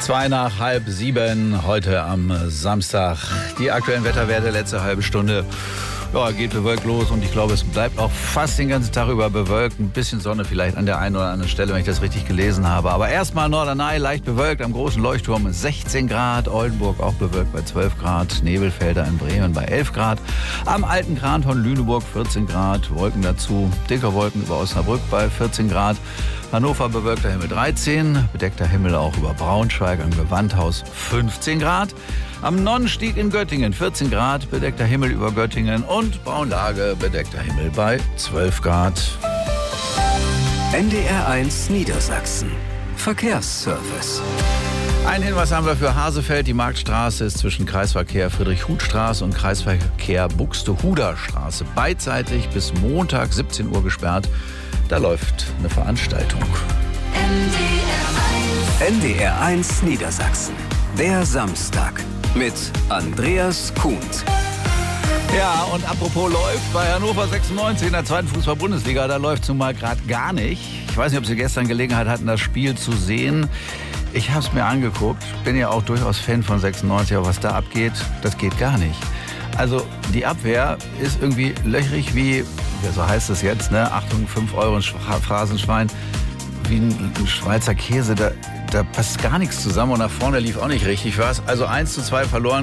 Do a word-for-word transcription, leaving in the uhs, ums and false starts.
Zwei nach halb sieben, heute am Samstag. Die aktuellen Wetterwerte, letzte halbe Stunde. Ja, geht bewölkt los und ich glaube, es bleibt auch fast den ganzen Tag über bewölkt. Ein bisschen Sonne vielleicht an der einen oder anderen Stelle, wenn ich das richtig gelesen habe. Aber erstmal Norderney, leicht bewölkt, am großen Leuchtturm sechzehn Grad. Oldenburg auch bewölkt bei zwölf Grad. Nebelfelder in Bremen bei elf Grad. Am alten Kranton Lüneburg vierzehn Grad. Wolken dazu. Dicke Wolken über Osnabrück bei vierzehn Grad. Hannover bewölkter Himmel dreizehn. Bedeckter Himmel auch über Braunschweig. Am Gewandhaus fünfzehn Grad. Am Nonnenstieg in Göttingen vierzehn Grad, bedeckter Himmel über Göttingen und Braunlage, bedeckter Himmel bei zwölf Grad. N D R eins Niedersachsen. Verkehrsservice. Ein Hinweis haben wir für Hasefeld. Die Marktstraße ist zwischen Kreisverkehr Friedrich-Huth-Straße und Kreisverkehr Buxtehuder-Straße beidseitig bis Montag siebzehn Uhr gesperrt. Da läuft eine Veranstaltung. N D R eins Niedersachsen. Der Samstag. Mit Andreas Kuhnt. Ja, und apropos läuft, bei Hannover sechsundneunzig in der zweiten Fußball-Bundesliga, da läuft es nun mal gerade gar nicht. Ich weiß nicht, ob Sie gestern Gelegenheit hatten, das Spiel zu sehen. Ich habe es mir angeguckt, bin ja auch durchaus Fan von sechsundneunzig, aber was da abgeht, das geht gar nicht. Also die Abwehr ist irgendwie löchrig wie, ja, so heißt es jetzt, ne? Achtung, fünf Euro ein Phrasenschwein, wie ein, ein Schweizer Käse, da, da passt gar nichts zusammen und nach vorne lief auch nicht richtig was. Also eins zu zwei verloren